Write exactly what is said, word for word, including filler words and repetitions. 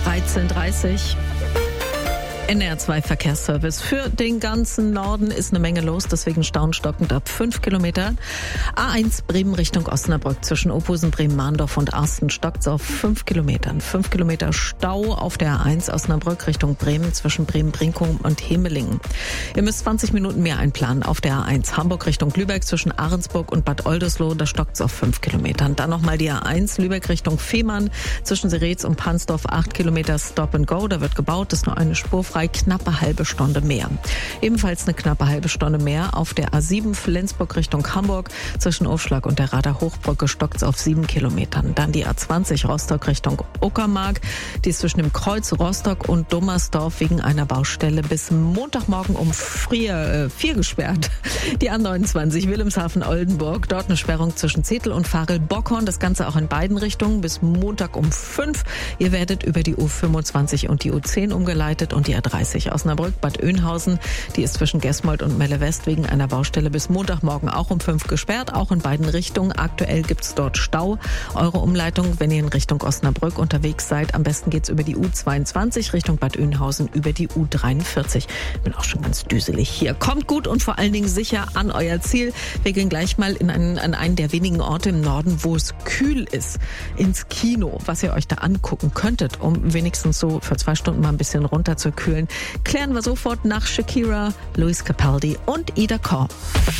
dreizehn Uhr dreißig. N R zwei Verkehrsservice. Für den ganzen Norden ist eine Menge los, deswegen Stauen stockend ab fünf Kilometer. A eins Bremen Richtung Osnabrück zwischen Ophusen, Bremen-Mahndorf und Arsten stockt auf fünf Kilometern. fünf Kilometer Stau auf der A eins Osnabrück Richtung Bremen zwischen Bremen-Brinkum und Hemelingen. Ihr müsst zwanzig Minuten mehr einplanen auf der A eins Hamburg Richtung Lübeck zwischen Ahrensburg und Bad Oldesloe, da stockt auf fünf Kilometern. Dann nochmal die A eins Lübeck Richtung Fehmarn zwischen Seretz und Pansdorf acht Kilometer Stop and Go, da wird gebaut, ist nur eine Spur frei, knappe halbe Stunde mehr. Ebenfalls eine knappe halbe Stunde mehr auf der A sieben Flensburg Richtung Hamburg zwischen Aufschlag und der Rader Hochbrücke stockt auf sieben Kilometern. Dann die A zwanzig Rostock Richtung Uckermark, die ist zwischen dem Kreuz Rostock und Dommersdorf wegen einer Baustelle bis Montagmorgen um vier, äh, vier gesperrt. Die A neunundzwanzig Wilhelmshaven Oldenburg, dort eine Sperrung zwischen Zetel und Varel-Bockhorn, das Ganze auch in beiden Richtungen bis Montag um fünf. Ihr werdet über die U fünfundzwanzig und die U zehn umgeleitet und die A dreißig Osnabrück Bad Oeynhausen, die ist zwischen Gesmold und Melle West wegen einer Baustelle bis Montagmorgen auch um fünf gesperrt, auch in beiden Richtungen. Aktuell gibt's dort Stau. Eure Umleitung, wenn ihr in Richtung Osnabrück unterwegs seid, am besten geht's über die U zweiundzwanzig Richtung Bad Oeynhausen über die U dreiundvierzig. Bin auch schon ganz düselig hier. Kommt gut und vor allen Dingen sicher an euer Ziel. Wir gehen gleich mal in einen, an einen der wenigen Orte im Norden, wo es kühl ist, ins Kino, was ihr euch da angucken könntet, um wenigstens so für zwei Stunden mal ein bisschen runterzukühlen. Klären wir sofort nach Shakira, Luis Capaldi und Ida Korn.